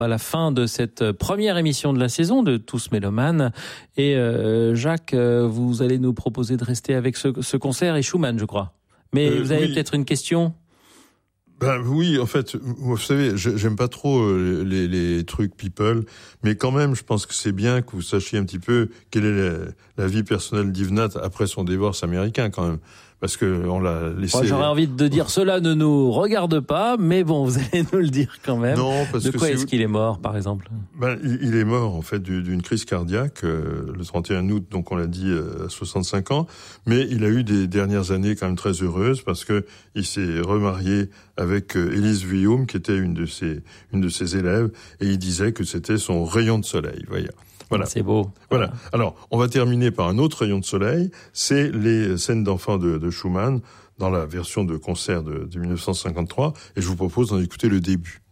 À la fin de cette première émission de la saison de Tous Mélomanes. Et Jacques, vous allez nous proposer de rester avec ce concert et Schumann, je crois. Mais vous avez peut-être une question ? Oui, en fait, vous savez, j'aime pas trop les trucs people, mais quand même, je pense que c'est bien que vous sachiez un petit peu quelle est la vie personnelle d'Yves Nat après son divorce américain, quand même. Parce que on l'a laissé. J'aurais envie de dire cela ne nous regarde pas, mais bon, vous allez nous le dire quand même. Non, parce de que quoi est-ce qu'il est mort, par exemple ? Il est mort en fait d'une crise cardiaque le 31 août, donc on l'a dit à 65 ans. Mais il a eu des dernières années quand même très heureuses parce que il s'est remarié avec Élise Vuillaume, qui était une de ses élèves, et il disait que c'était son rayon de soleil. Voyez. Voilà. C'est beau. Voilà. Alors, on va terminer par un autre rayon de soleil. C'est les scènes d'enfants de Schumann dans la version de concert de 1953. Et je vous propose d'en écouter le début.